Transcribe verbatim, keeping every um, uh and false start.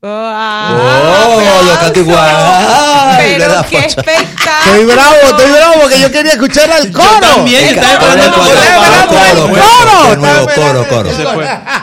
Oh, oh lo canto igual. Ay, pero qué espectáculo. Estoy bravo, estoy bravo porque yo quería escuchar al coro. Yo también, el estaba coro, esperando coro, el coro, coro, coro, de nuevo, coro, coro. Se fue.